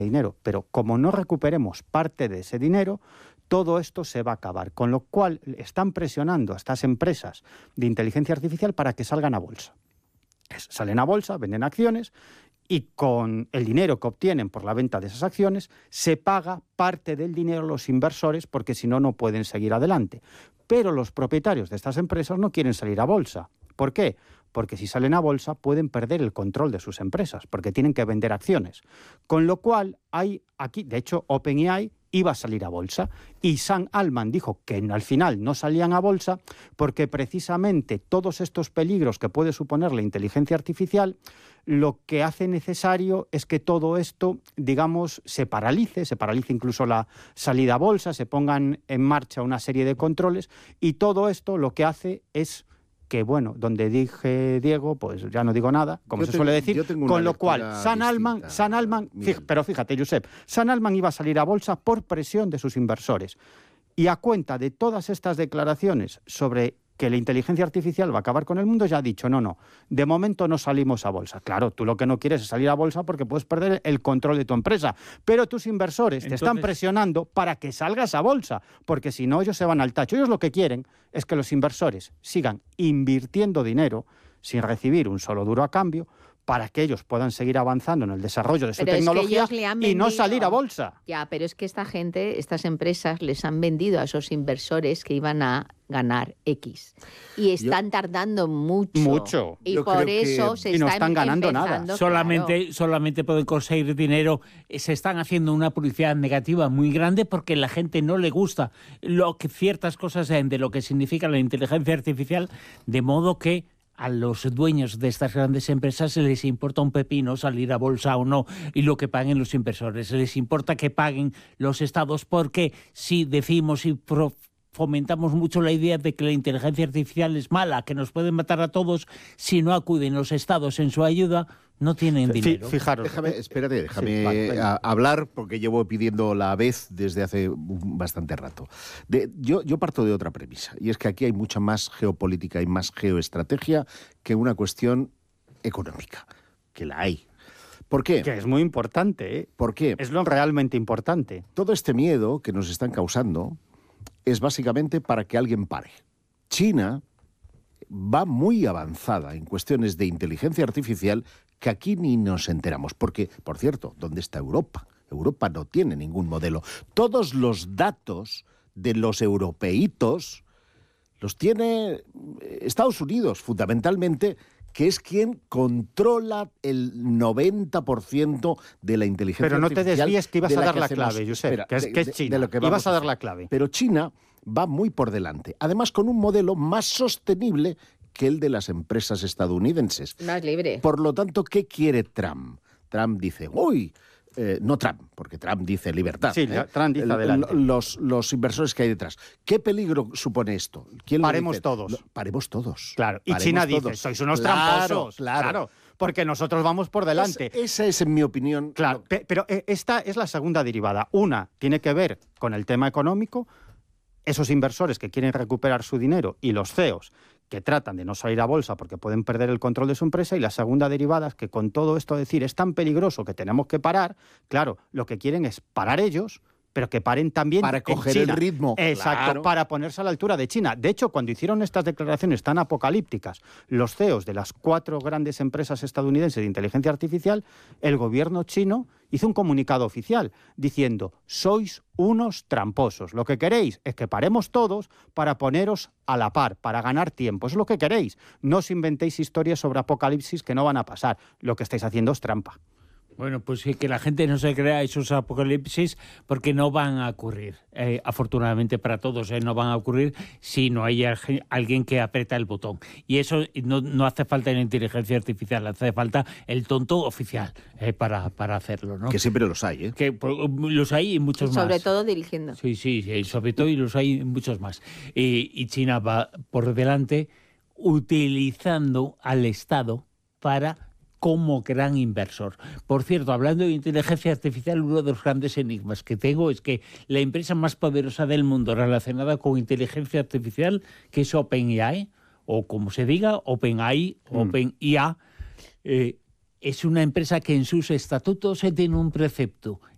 dinero, pero como no recuperemos parte de ese dinero, todo esto se va a acabar, con lo cual están presionando a estas empresas de inteligencia artificial para que salgan a bolsa. Salen a bolsa, venden acciones y con el dinero que obtienen por la venta de esas acciones se paga parte del dinero a los inversores porque si no, no pueden seguir adelante. Pero los propietarios de estas empresas no quieren salir a bolsa. ¿Por qué? Porque si salen a bolsa pueden perder el control de sus empresas, porque tienen que vender acciones. Con lo cual hay aquí, de hecho, OpenAI iba a salir a bolsa y Sam Altman dijo que al final no salían a bolsa porque precisamente todos estos peligros que puede suponer la inteligencia artificial lo que hace necesario es que todo esto, digamos, se paralice incluso la salida a bolsa, se pongan en marcha una serie de controles y todo esto lo que hace es que, bueno, donde dije Diego, pues ya no digo nada, como se suele decir, con lo cual Sam Altman, pero fíjate, Josep, Sam Altman iba a salir a bolsa por presión de sus inversores. Y a cuenta de todas estas declaraciones sobre que la inteligencia artificial va a acabar con el mundo, ya ha dicho, no, de momento no salimos a bolsa. Claro, tú lo que no quieres es salir a bolsa porque puedes perder el control de tu empresa, pero tus inversores te están presionando para que salgas a bolsa, porque si no ellos se van al tacho. Ellos lo que quieren es que los inversores sigan invirtiendo dinero sin recibir un solo duro a cambio, para que ellos puedan seguir avanzando en el desarrollo de su tecnología y no salir a bolsa. Ya, pero es que esta gente, estas empresas, les han vendido a esos inversores que iban a ganar X. Y están tardando mucho. Y por eso se no están ganando nada. Solamente pueden conseguir dinero. Se están haciendo una publicidad negativa muy grande porque a la gente no le gusta ciertas cosas de lo que significa la inteligencia artificial, de modo que a los dueños de estas grandes empresas les importa un pepino salir a bolsa o no y lo que paguen los inversores. Les importa que paguen los estados porque si decimos y fomentamos mucho la idea de que la inteligencia artificial es mala, que nos pueden matar a todos, si no acuden los estados en su ayuda, no tienen dinero. Fijaros. Déjame hablar, porque llevo pidiendo la vez desde hace bastante rato. Yo parto de otra premisa, y es que aquí hay mucha más geopolítica y más geoestrategia que una cuestión económica, que la hay. ¿Por qué? Que es muy importante, ¿eh? ¿Por qué? Es lo realmente importante. Todo este miedo que nos están causando es básicamente para que alguien pare. China va muy avanzada en cuestiones de inteligencia artificial que aquí ni nos enteramos. Porque, por cierto, ¿dónde está Europa? Europa no tiene ningún modelo. Todos los datos de los europeitos los tiene Estados Unidos, fundamentalmente, que es quien controla el 90% de la inteligencia artificial. Pero no te desvíes, que ibas a dar la clave, Josep, que es China. Ibas a dar la clave. Pero China va muy por delante. Además, con un modelo más sostenible que el de las empresas estadounidenses. Más libre. Por lo tanto, ¿qué quiere Trump? Trump dice, no Trump, porque Trump dice libertad. Sí, Trump dice adelante. Los inversores que hay detrás. ¿Qué peligro supone esto? Paremos todos. Paremos todos. Claro. Y China dice, sois unos tramposos. Claro. Porque nosotros vamos por delante. Esa es, en mi opinión... Claro, pero esta es la segunda derivada. Una tiene que ver con el tema económico. Esos inversores que quieren recuperar su dinero y los CEOs que tratan de no salir a bolsa porque pueden perder el control de su empresa, y la segunda derivada es que con todo esto decir es tan peligroso que tenemos que parar, claro, lo que quieren es parar ellos, pero que paren también para coger el ritmo. Exacto, claro. Para ponerse a la altura de China. De hecho, cuando hicieron estas declaraciones tan apocalípticas los CEOs de las 4 grandes empresas estadounidenses de inteligencia artificial, el gobierno chino hizo un comunicado oficial diciendo, sois unos tramposos. Lo que queréis es que paremos todos para poneros a la par, para ganar tiempo. Eso es lo que queréis. No os inventéis historias sobre apocalipsis que no van a pasar. Lo que estáis haciendo es trampa. Bueno, pues sí, que la gente no se crea esos apocalipsis porque no van a ocurrir. Afortunadamente para todos, no van a ocurrir si no hay alguien que aprieta el botón. Y eso no hace falta la inteligencia artificial, hace falta el tonto oficial para hacerlo, ¿no? Que siempre los hay, ¿eh? Que los hay y muchos más. Sobre todo dirigiendo. Sí, sobre todo y los hay muchos más. Y China va por delante utilizando al Estado como gran inversor. Por cierto, hablando de inteligencia artificial, uno de los grandes enigmas que tengo es que la empresa más poderosa del mundo relacionada con inteligencia artificial, que es OpenAI, o como se diga, OpenAI, OpenIA, es una empresa que en sus estatutos tiene un precepto.